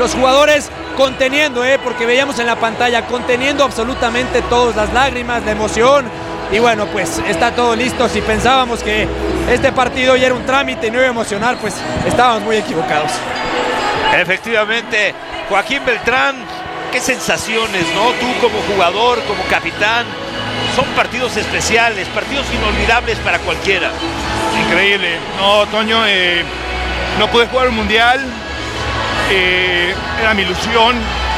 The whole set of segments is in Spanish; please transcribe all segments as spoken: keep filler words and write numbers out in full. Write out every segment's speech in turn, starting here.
los jugadores conteniendo, ¿eh? Porque veíamos en la pantalla, conteniendo absolutamente todas las lágrimas, la emoción. Y bueno, pues está todo listo. Si pensábamos que este partido ya era un trámite y no iba a emocionar, pues estábamos muy equivocados. Efectivamente, Joaquín Beltrán, qué sensaciones, ¿no? Tú como jugador, como capitán, son partidos especiales, partidos inolvidables para cualquiera. Increíble. No, Toño, eh, no pude jugar un mundial, eh, era mi ilusión,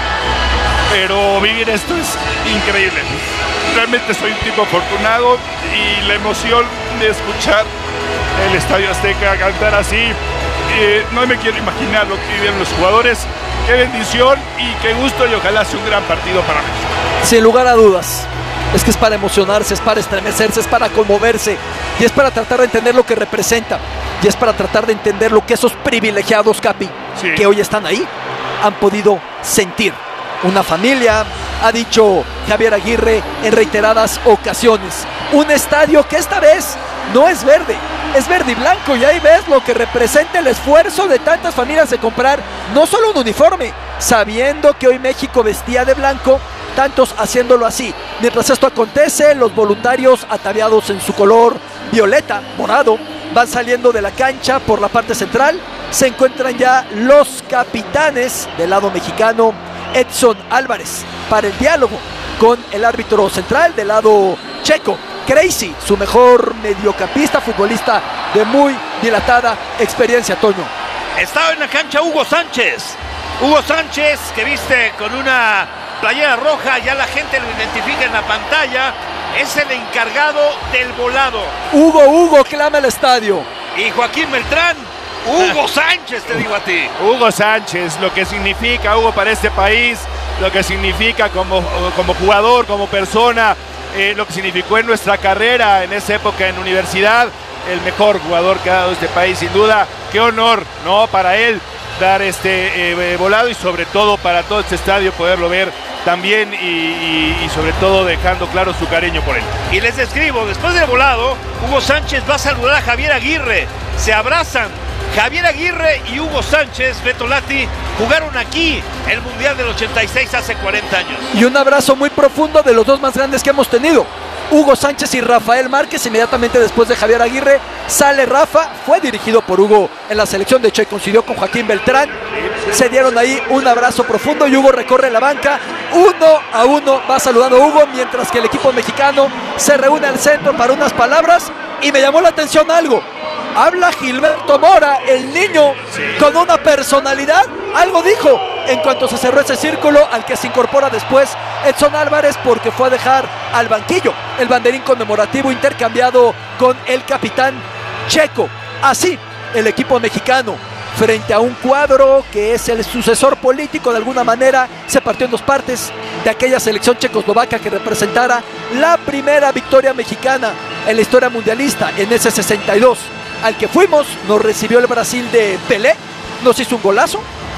pero vivir esto es increíble. Realmente soy un tipo afortunado y la emoción de escuchar el Estadio Azteca cantar así, eh, no me quiero imaginar lo que viven los jugadores. Qué bendición y qué gusto, y ojalá sea un gran partido para México. Sin lugar a dudas, es que es para emocionarse, es para estremecerse, es para conmoverse, y es para tratar de entender lo que representa, y es para tratar de entender lo que esos privilegiados, Capi, sí, que hoy están ahí, han podido sentir. Una familia, ha dicho Javier Aguirre en reiteradas ocasiones. Un estadio que esta vez no es verde, es verde y blanco, y ahí ves lo que representa el esfuerzo de tantas familias de comprar no solo un uniforme, sabiendo que hoy México vestía de blanco, tantos haciéndolo así. Mientras esto acontece, los voluntarios ataviados en su color violeta, morado, van saliendo de la cancha por la parte central. Se encuentran ya los capitanes del lado mexicano, Edson Álvarez, para el diálogo con el árbitro central del lado checo, Crazy, su mejor mediocampista, futbolista de muy dilatada experiencia, Toño. Estaba en la cancha Hugo Sánchez. Hugo Sánchez, que viste con una playera roja, ya la gente lo identifica en la pantalla, es el encargado del volado. Hugo, Hugo, clama el estadio. Y Joaquín Beltrán, Hugo Sánchez, te digo a ti. Hugo Sánchez, lo que significa Hugo para este país, lo que significa como, como jugador, como persona, eh, lo que significó en nuestra carrera, en esa época en universidad, el mejor jugador que ha dado este país, sin duda. Qué honor, ¿no?, para él dar este eh, volado, y sobre todo para todo este estadio poderlo ver también, y, y, y sobre todo dejando claro su cariño por él. Y les describo, después del volado, Hugo Sánchez va a saludar a Javier Aguirre, se abrazan. Javier Aguirre y Hugo Sánchez, Beto Lati, jugaron aquí el Mundial del ochenta y seis hace cuarenta años. Y un abrazo muy profundo de los dos más grandes que hemos tenido, Hugo Sánchez y Rafael Márquez. Inmediatamente después de Javier Aguirre sale Rafa, fue dirigido por Hugo en la selección de Che, coincidió con Joaquín Beltrán, se dieron ahí un abrazo profundo y Hugo recorre la banca, uno a uno va saludando a Hugo, mientras que el equipo mexicano se reúne al centro para unas palabras. Y me llamó la atención algo, habla Gilberto Mora, el niño, sí, con una personalidad, algo dijo en cuanto se cerró ese círculo, al que se incorpora después Edson Álvarez, porque fue a dejar al banquillo el banderín conmemorativo intercambiado con el capitán checo. Así el equipo mexicano, frente a un cuadro que es el sucesor político de alguna manera, se partió en dos partes, de aquella selección checoslovaca que representara la primera victoria mexicana en la historia mundialista en ese sesenta y dos, al que fuimos. Nos recibió el Brasil de Pelé, nos hizo un golazo.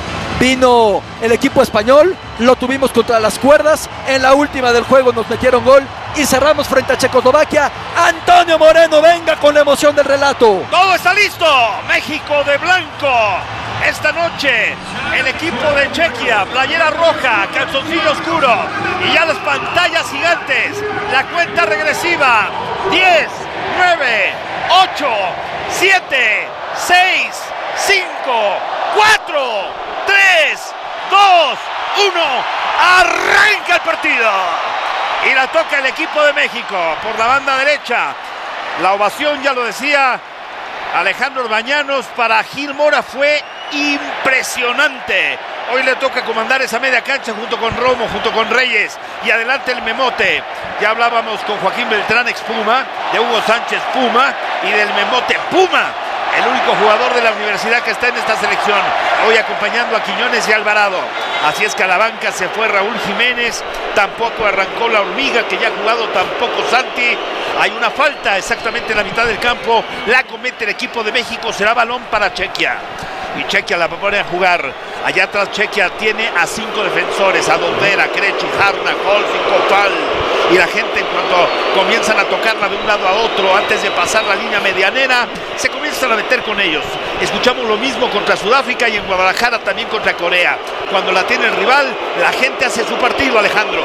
Vino el equipo español, lo tuvimos contra las cuerdas, en la última del juego nos metieron gol y cerramos frente a Checoslovaquia. Antonio Moreno, venga con la emoción del relato. Todo está listo, México de blanco. Esta noche el equipo de Chequia, playera roja, calzoncillo oscuro, y ya las pantallas gigantes, la cuenta regresiva, diez, nueve, ocho, siete, seis, cinco, cuatro, tres, dos, uno, arranca el partido. Y la toca el equipo de México por la banda derecha. La ovación, ya lo decía Alejandro Orbañanos, para Gil Mora fue impresionante. Hoy le toca comandar esa media cancha junto con Romo, junto con Reyes, y adelante el Memote. Ya hablábamos con Joaquín Beltrán, ex Puma, de Hugo Sánchez, Puma, y del Memote, Puma, el único jugador de la universidad que está en esta selección, hoy acompañando a Quiñones y Alvarado. Así es que a la banca se fue Raúl Jiménez, tampoco arrancó la Hormiga, que ya ha jugado, tampoco Santi. Hay una falta exactamente en la mitad del campo, la comete el equipo de México, será balón para Chequia. Y Chequia la pone a jugar. Allá atrás Chequia tiene a cinco defensores, a Dondera, Crechi, Harna, Holz y Copal. Y la gente, en cuanto comienzan a tocarla de un lado a otro, antes de pasar la línea medianera, se comienzan a meter con ellos. Escuchamos lo mismo contra Sudáfrica y en Guadalajara también contra Corea. Cuando la tiene el rival, la gente hace su partido, Alejandro.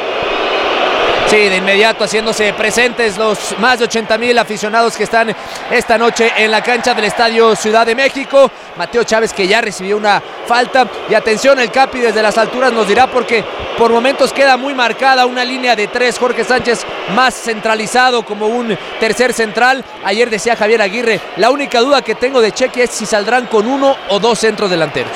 Sí, de inmediato haciéndose presentes los más de ochenta mil aficionados que están esta noche en la cancha del Estadio Ciudad de México. Mateo Chávez, que ya recibió una falta. Y atención, el Capi desde las alturas nos dirá, porque por momentos queda muy marcada una línea de tres. Jorge Sánchez más centralizado como un tercer central. Ayer decía Javier Aguirre, la única duda que tengo de Chequia es si saldrán con uno o dos centros delanteros.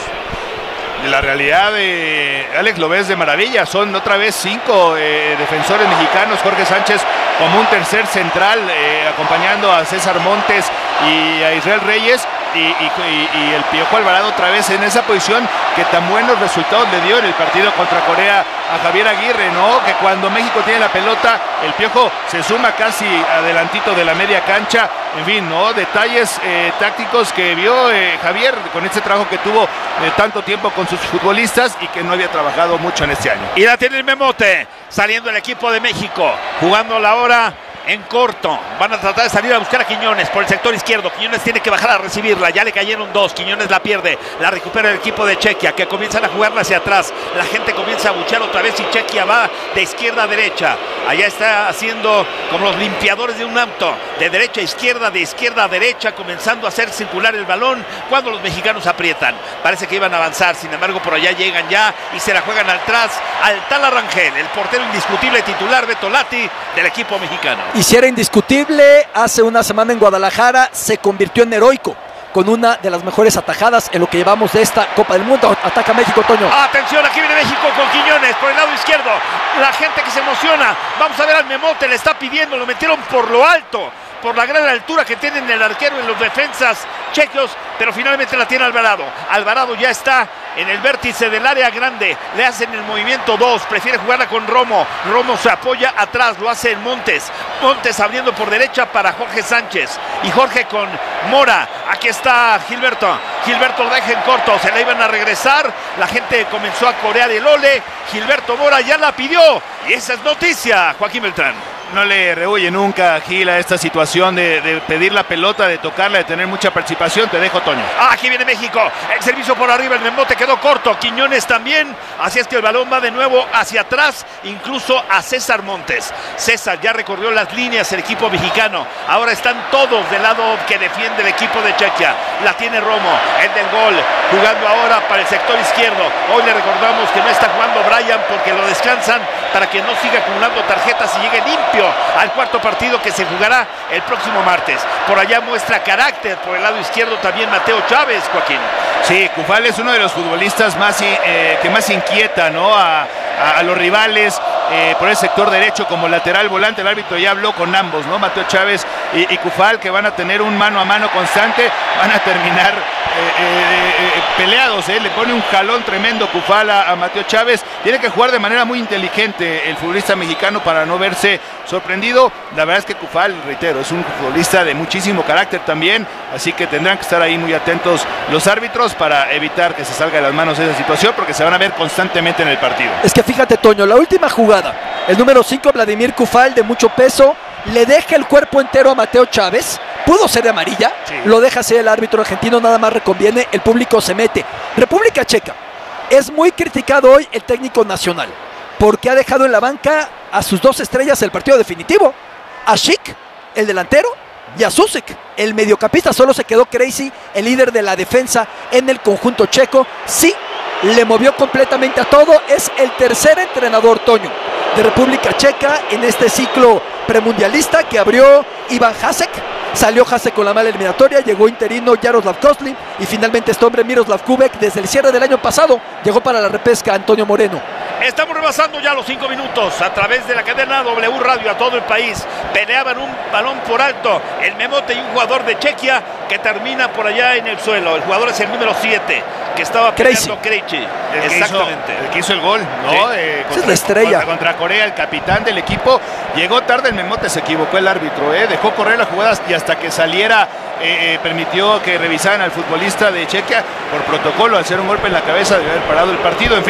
La realidad de Alex lo ves de maravilla, son otra vez cinco eh, defensores mexicanos, Jorge Sánchez como un tercer central, eh, acompañando a César Montes y a Israel Reyes, y, y, y el Piojo Alvarado otra vez en esa posición que tan buenos resultados le dio en el partido contra Corea a Javier Aguirre, ¿no? Que cuando México tiene la pelota, el Piojo se suma casi adelantito de la media cancha. En fin, ¿no? Detalles eh, tácticos que vio eh, Javier con este trabajo que tuvo eh, tanto tiempo con sus futbolistas y que no había trabajado mucho en este año. Y la tiene el Memote, saliendo el equipo de México, jugando la hora en corto. Van a tratar de salir a buscar a Quiñones por el sector izquierdo. Quiñones tiene que bajar a recibirla. Ya le cayeron dos. Quiñones la pierde. La recupera el equipo de Chequia, que comienzan a jugarla hacia atrás. La gente comienza a buchar otra vez y Chequia va de izquierda a derecha. Allá está haciendo como los limpiadores de un auto. De derecha a izquierda, de izquierda a derecha, comenzando a hacer circular el balón cuando los mexicanos aprietan. Parece que iban a avanzar. Sin embargo, por allá llegan ya y se la juegan atrás al Tala Rangel, el portero indiscutible titular Beto Lati del equipo mexicano. Y si era indiscutible, hace una semana en Guadalajara se convirtió en heroico con una de las mejores atajadas en lo que llevamos de esta Copa del Mundo. Ataca México, Toño. Atención, aquí viene México con Quiñones por el lado izquierdo. La gente que se emociona. Vamos a ver al Memote, le está pidiendo, lo metieron por lo alto, por la gran altura que tienen el arquero en los defensas chequios, pero finalmente la tiene Alvarado. Alvarado ya está en el vértice del área grande, le hacen el movimiento dos, prefiere jugarla con Romo. Romo se apoya atrás, lo hace en Montes. Montes abriendo por derecha para Jorge Sánchez, y Jorge con Mora. Aquí está Gilberto. Gilberto lo deja en corto, se la iban a regresar. La gente comenzó a corear el ole. Gilberto Mora ya la pidió, y esa es noticia, Joaquín Beltrán. No le rehuye nunca a Gil a esta situación de, de pedir la pelota, de tocarla, de tener mucha participación. Te dejo, Toño. Ah, aquí viene México. El servicio por arriba, el Memote quedó corto. Quiñones también. Así es que el balón va de nuevo hacia atrás, incluso a César Montes. César ya recorrió las líneas el equipo mexicano. Ahora están todos del lado que defiende el equipo de Chequia. La tiene Romo, el del gol, jugando ahora para el sector izquierdo. Hoy le recordamos que no está jugando Brian porque lo descansan para que no siga acumulando tarjetas y llegue limpio al cuarto partido que se jugará el próximo martes. Por allá muestra carácter por el lado izquierdo también Mateo Chávez, Joaquín. Sí, Cufal es uno de los futbolistas más eh, que más inquieta, ¿no? a, a, a los rivales eh, por el sector derecho como lateral volante. El árbitro ya habló con ambos, ¿no? Mateo Chávez y, y Cufal, que van a tener un mano a mano constante, van a terminar eh, eh, eh, peleados, ¿eh? Le pone un jalón tremendo Cufal a, a Mateo Chávez. Tiene que jugar de manera muy inteligente el futbolista mexicano para no verse sorprendido. La verdad es que Cufal, reitero, es un futbolista de muchísimo carácter también, así que tendrán que estar ahí muy atentos los árbitros para evitar que se salga de las manos esa situación, porque se van a ver constantemente en el partido. Es que fíjate, Toño, la última jugada, el número cinco, Vladimir Cufal, de mucho peso, le deja el cuerpo entero a Mateo Chávez. Pudo ser de amarilla, sí. Lo deja ser el árbitro argentino, nada más reconviene, el público se mete. República Checa, es muy criticado hoy el técnico nacional, porque ha dejado en la banca a sus dos estrellas del partido definitivo, a Schick, el delantero, y a Susek, el mediocampista. Solo se quedó Crazy, el líder de la defensa en el conjunto checo. Sí, le movió completamente a todo. Es el tercer entrenador, Toño, de República Checa en este ciclo premundialista que abrió Iván Hasek. Salió Hasek con la mala eliminatoria, llegó interino Jaroslav Kozlin y finalmente este hombre Miroslav Kubek, desde el cierre del año pasado, llegó para la repesca Antonio Moreno. Estamos rebasando ya los cinco minutos a través de la cadena W Radio a todo el país. Peleaban un balón por alto el Memote y un jugador de Chequia que termina por allá en el suelo. El jugador es el número siete, que estaba peleando Krejci. Exactamente. Hizo, el que hizo el gol, ¿no? Sí. Eh, contra, es la estrella. Contra, contra Corea, el capitán del equipo. Llegó tarde el Memote, se equivocó el árbitro, ¿eh? Dejó correr las jugadas y hasta que saliera eh, eh, permitió que revisaran al futbolista de Chequia por protocolo al hacer un golpe en la cabeza de haber parado el partido. En fin,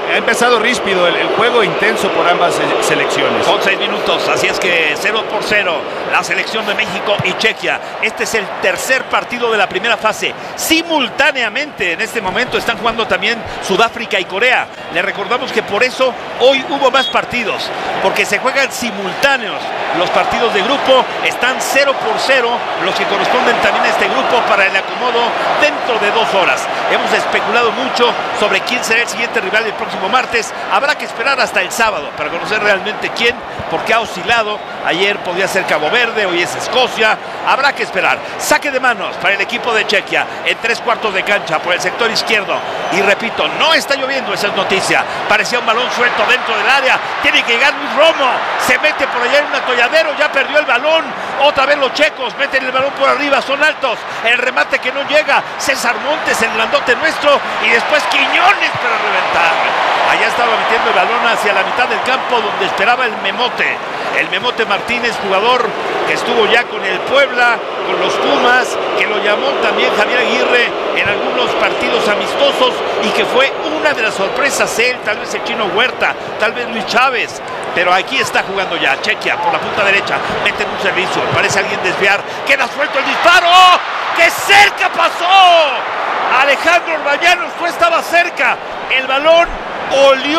ha empezado ríspido el, el juego, intenso por ambas selecciones. Son seis minutos, así es que cero por cero la selección de México y Chequia. Este es el tercer partido de la primera fase. Simultáneamente en este momento están jugando también Sudáfrica y Corea. Les recordamos que por eso hoy hubo más partidos, porque se juegan simultáneos los partidos de grupo. Están cero por cero los que corresponden también a este grupo para el acomodo dentro de dos horas. Hemos especulado mucho sobre quién será el siguiente rival el próximo martes. Habrá que esperar hasta el sábado para conocer realmente quién, porque ha oscilado. Ayer podía ser Cabo Verde, hoy es Escocia. Habrá que esperar. Saque de manos para el equipo de Chequia en tres cuartos de cancha por el sector izquierdo. Y repito, no está lloviendo, esa es noticia. Parecía un balón suelto dentro del área. Tiene que llegar Luis Romo. Se mete por allá en un atolladero, ya perdió el balón. Otra vez los checos meten el balón por arriba, son altos. El remate que no llega. César Montes, el grandote nuestro. Y después Quiñones para reventar. Allá estaba metiendo el balón hacia la mitad del campo donde esperaba el Memote. El Memote Martínez, jugador que estuvo ya con el Puebla, con los Pumas, que lo llamó también Javier Aguirre en algunos partidos amistosos y que fue una de las sorpresas él, tal vez el Chino Huerta, tal vez Luis Chávez. Pero aquí está jugando ya Chequia por la punta derecha, meten un servicio, parece alguien desviar, queda suelto el disparo. ¡Qué cerca pasó! Alejandro Orbañanos, tú estaba cerca, el balón olió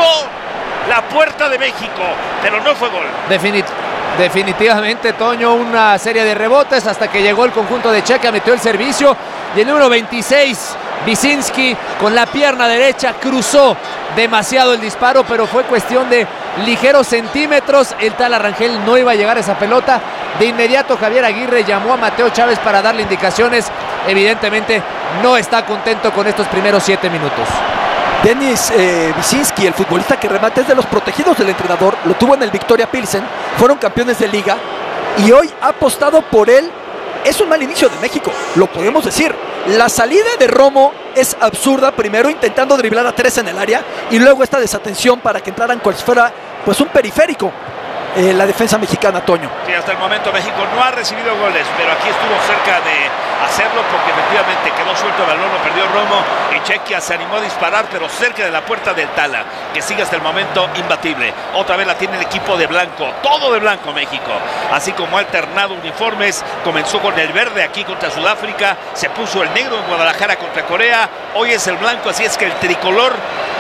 la puerta de México, pero no fue gol. Definit definitivamente, Toño, una serie de rebotes hasta que llegó el conjunto de Chequia, metió el servicio y el número veintiséis, Visinski, con la pierna derecha cruzó demasiado el disparo, pero fue cuestión de ligeros centímetros. El tal Arrangel no iba a llegar a esa pelota. De inmediato Javier Aguirre llamó a Mateo Chávez para darle indicaciones. Evidentemente no está contento con estos primeros siete minutos. Denis eh, Visinski, el futbolista que remata, es de los protegidos del entrenador. Lo tuvo en el Victoria Pilsen, fueron campeones de liga y hoy ha apostado por él. Es un mal inicio de México, lo podemos decir. La salida de Romo es absurda, primero intentando driblar a tres en el área y luego esta desatención para que entraran cual si fuera pues un periférico. Eh, la defensa mexicana, Toño. Sí, hasta el momento México no ha recibido goles, pero aquí estuvo cerca de hacerlo porque efectivamente quedó suelto el balón, lo perdió Romo y Chequia se animó a disparar, pero cerca de la puerta del Tala, que sigue hasta el momento imbatible. Otra vez la tiene el equipo de blanco, todo de blanco México, así como ha alternado uniformes. Comenzó con el verde aquí contra Sudáfrica, se puso el negro en Guadalajara contra Corea, hoy es el blanco, así es que el tricolor,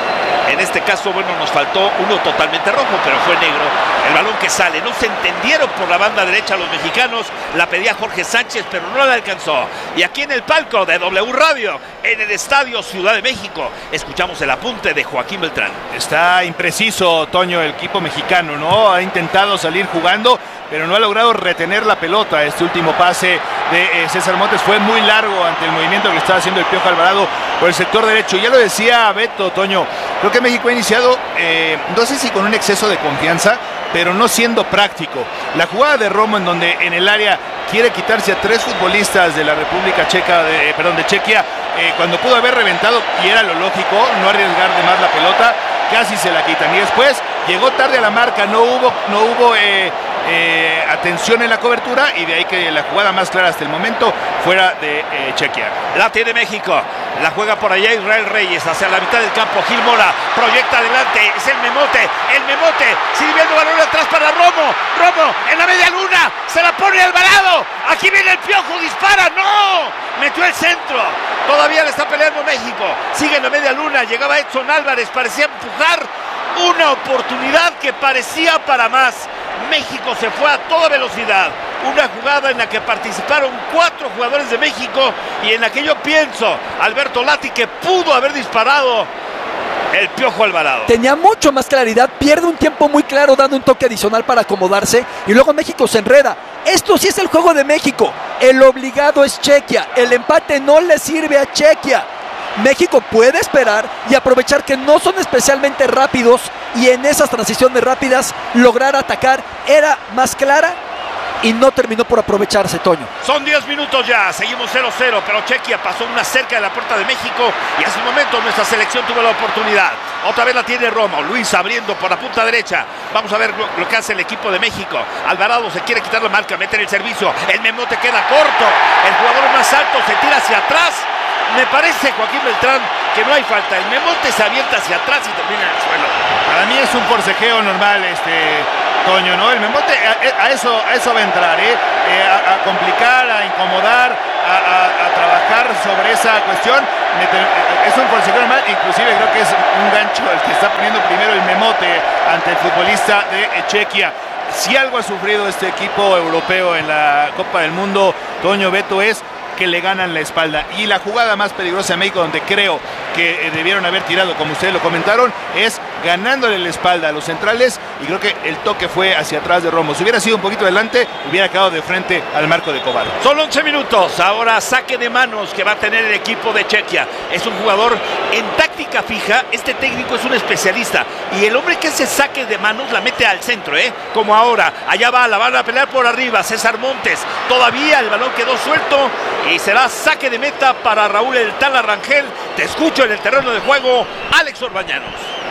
en este caso, bueno, nos faltó uno totalmente rojo, pero fue negro. El balón que sale, no se entendieron por la banda derecha los mexicanos, la pedía Jorge Sánchez, pero no la alcanzó. Y aquí en el palco de W Radio, en el Estadio Ciudad de México, escuchamos el apunte de Joaquín Beltrán. Está impreciso, Toño, el equipo mexicano, ¿no? Ha intentado salir jugando, pero no ha logrado retener la pelota. Este último pase de eh, César Montes fue muy largo ante el movimiento que estaba haciendo el Piojo Alvarado por el sector derecho. Ya lo decía Beto, Toño, creo que México ha iniciado, eh, no sé si con un exceso de confianza, pero no siendo práctico. La jugada de Romo en donde en el área quiere quitarse a tres futbolistas de la República Checa, de, eh, perdón, de Chequia, eh, cuando pudo haber reventado, y era lo lógico, no arriesgar de más la pelota, casi se la quitan. Y después llegó tarde a la marca, no hubo, no hubo eh, eh, atención en la cobertura, y de ahí que la jugada más clara hasta el momento fuera de eh, Chequia. La tiene México, la juega por allá Israel Reyes hacia la mitad del campo. Gil Mora proyecta adelante, es el Memote, el Memote sirviendo balón atrás para Romo. Romo en la media luna, se la pone Alvarado. Aquí viene el Piojo, dispara, no, metió el centro. Todavía le está peleando México, sigue en la media luna, llegaba Edson Álvarez, parecía empujar una oportunidad que parecía para más. México se fue a toda velocidad, una jugada en la que participaron cuatro jugadores de México y en la que yo pienso Alberto Lati que pudo haber disparado el Piojo Alvarado. Tenía mucho más claridad, pierde un tiempo muy claro dando un toque adicional para acomodarse y luego México se enreda. Esto sí es el juego de México, el obligado es Chequia, el empate no le sirve a Chequia. México puede esperar y aprovechar que no son especialmente rápidos y en esas transiciones rápidas lograr atacar. Era más clara y no terminó por aprovecharse, Toño. Son diez minutos ya, seguimos cero cero, pero Chequia pasó una cerca de la puerta de México y hace un momento nuestra selección tuvo la oportunidad. Otra vez la tiene Romo, Luis abriendo por la punta derecha. Vamos a ver lo, lo que hace el equipo de México. Alvarado se quiere quitar la marca, meter el servicio. El Memote queda corto, el jugador más alto se tira hacia atrás. Me parece, Joaquín Beltrán, que no hay falta. El Memote se avienta hacia atrás y termina en el suelo. mí es un forcejeo normal, este Toño, ¿no? El Memote a, a eso, a eso va a entrar, ¿eh? eh a, a complicar, a incomodar, a, a, a trabajar sobre esa cuestión. Es un forcejeo normal, inclusive creo que es un gancho el que está poniendo primero el Memote ante el futbolista de Chequia. Si algo ha sufrido este equipo europeo en la Copa del Mundo, Toño, Beto, es que le ganan la espalda. Y la jugada más peligrosa de México, donde creo que eh, debieron haber tirado, como ustedes lo comentaron, es ganándole la espalda a los centrales, y creo que el toque fue hacia atrás de Romo. Si hubiera sido un poquito adelante, hubiera quedado de frente al marco de Koval. Son once minutos, ahora saque de manos que va a tener el equipo de Chequia. Es un jugador en táctica fija, este técnico es un especialista, y el hombre que hace saque de manos la mete al centro, ¿eh? Como ahora, allá va, la van a pelear por arriba, César Montes, todavía el balón quedó suelto, y será saque de meta para Raúl el Tala Rangel. Te escucho en el terreno de juego, Alex Orbañanos.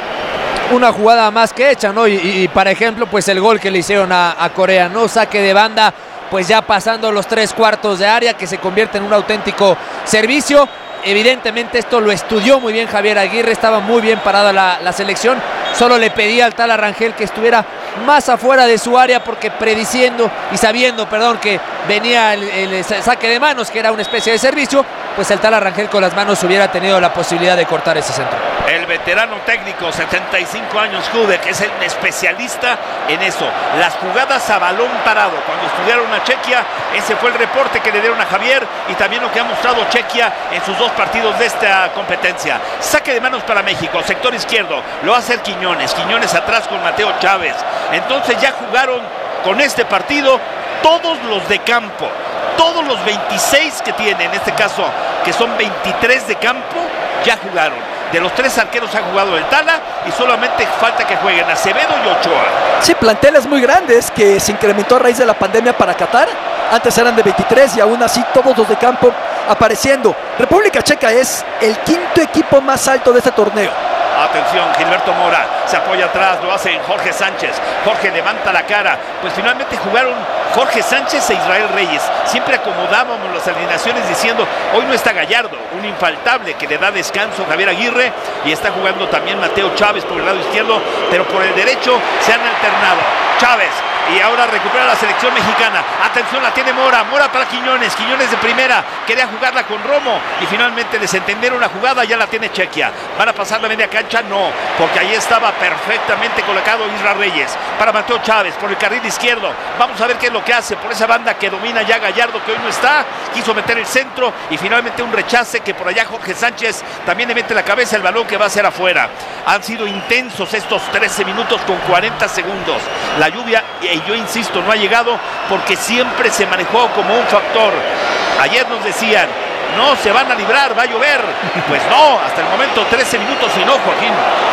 Una jugada más que hecha, ¿no? Y, y para ejemplo, pues el gol que le hicieron a, a Corea, ¿no? Saque de banda, pues ya pasando los tres cuartos de área, que se convierte en un auténtico servicio. Evidentemente esto lo estudió muy bien Javier Aguirre, estaba muy bien parada la, la selección. Solo le pedía al Tala Rangel que estuviera más afuera de su área, porque prediciendo y sabiendo, perdón, que venía el, el saque de manos, que era una especie de servicio, pues el Tala Rangel con las manos hubiera tenido la posibilidad de cortar ese centro. El veterano técnico, setenta y cinco años, Jude, que es el especialista en eso, las jugadas a balón parado. Cuando estudiaron a Chequia, ese fue el reporte que le dieron a Javier, y también lo que ha mostrado Chequia en sus dos partidos de esta competencia. Saque de manos para México, sector izquierdo, lo va a hacer Quiñones, Quiñones atrás con Mateo Chávez. Entonces ya jugaron con este partido todos los de campo, todos los veintiséis que tiene, en este caso que son veintitrés de campo, ya jugaron. De los tres arqueros ha jugado el Tala, y solamente falta que jueguen Acevedo y Ochoa. Sí, planteles muy grandes que se incrementó a raíz de la pandemia para Qatar. Antes eran de veintitrés y aún así todos los de campo apareciendo. República Checa es el quinto equipo más alto de este torneo. Atención, Gilberto Mora se apoya atrás, lo hace Jorge Sánchez. Jorge levanta la cara. Pues finalmente jugaron Jorge Sánchez e Israel Reyes. Siempre acomodábamos las alineaciones diciendo, hoy no está Gallardo, un infaltable que le da descanso a Javier Aguirre, y está jugando también Mateo Chávez por el lado izquierdo, pero por el derecho se han alternado. Chávez, y ahora recupera la selección mexicana. Atención, la tiene Mora, Mora para Quiñones, Quiñones de primera, quería jugarla con Romo, y finalmente desentendieron la jugada, ya la tiene Chequia. ¿Van a pasar la media cancha? No, porque ahí estaba perfectamente colocado Israel Reyes. Para Mateo Chávez, por el carril izquierdo, vamos a ver qué es lo que hace por esa banda que domina ya Gallardo, que hoy no está, quiso meter el centro, y finalmente un rechace que por allá Jorge Sánchez también le mete la cabeza, el balón que va a ser afuera. Han sido intensos estos trece minutos con cuarenta segundos. La lluvia, y yo insisto, no ha llegado porque siempre se manejó como un factor. Ayer nos decían, no se van a librar, va a llover. Pues no, hasta el momento trece minutos y no, Joaquín.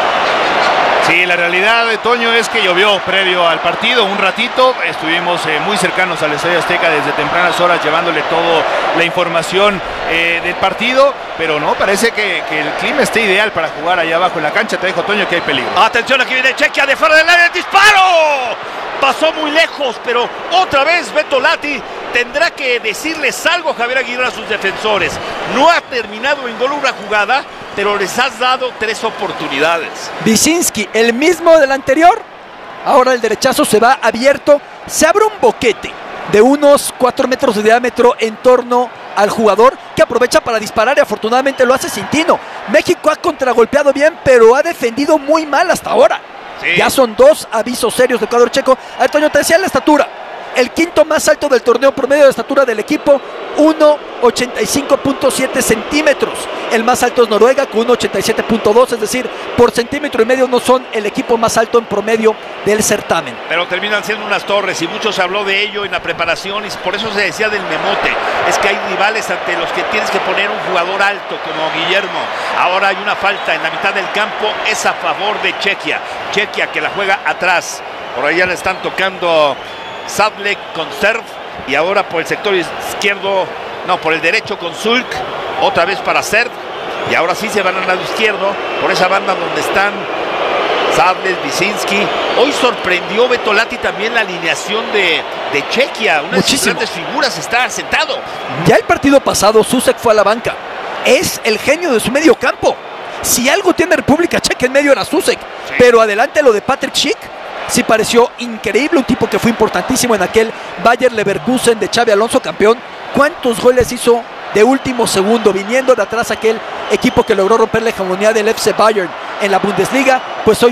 Sí, la realidad de Toño es que llovió previo al partido un ratito. Estuvimos eh, muy cercanos al Estadio Azteca desde tempranas horas, llevándole toda la información eh, del partido, pero no, parece que, que el clima está ideal para jugar allá abajo en la cancha. Te dejo, Toño, que hay peligro. Atención, aquí viene Chequia de fuera del área, el disparo. Pasó muy lejos, pero otra vez Beto Lati tendrá que decirles algo, Javier Aguirre, a sus defensores. No ha terminado en gol una jugada, pero les has dado tres oportunidades. Wyszynski, el mismo del anterior. Ahora el derechazo se va abierto. Se abre un boquete de unos cuatro metros de diámetro en torno al jugador, que aprovecha para disparar, y afortunadamente lo hace sin tino. México ha contragolpeado bien, pero ha defendido muy mal hasta ahora. Sí. Ya son dos avisos serios del cuadro checo. Antonio, te decía la estatura. El quinto más alto del torneo, promedio de estatura del equipo, uno ochenta y cinco punto siete centímetros. El más alto es Noruega con uno ochenta y siete punto dos, es decir, por centímetro y medio no son el equipo más alto en promedio del certamen. Pero terminan siendo unas torres, y mucho se habló de ello en la preparación, y por eso se decía del memote. Es que hay rivales ante los que tienes que poner un jugador alto como Guillermo. Ahora hay una falta en la mitad del campo, es a favor de Chequia. Chequia que la juega atrás. Por allá le están tocando Sadlek con Serv, y ahora por el sector izquierdo, no, por el derecho con Zulk, otra vez para Serv, y ahora sí se van al lado izquierdo, por esa banda donde están Sadlek, Wyszynski. Hoy sorprendió Beto Lati también la alineación de, de Chequia, una de sus grandes figuras está sentado. Ya el partido pasado Susek fue a la banca, es el genio de su medio campo. Si algo tiene República Checa en medio era Susek, Sí. pero adelante lo de Patrick Schick sí pareció increíble, un tipo que fue importantísimo en aquel Bayer Leverkusen de Xabi Alonso, campeón. ¿Cuántos goles hizo de último segundo, viniendo de atrás aquel equipo que logró romper la hegemonía del F C Bayern en la Bundesliga? Pues hoy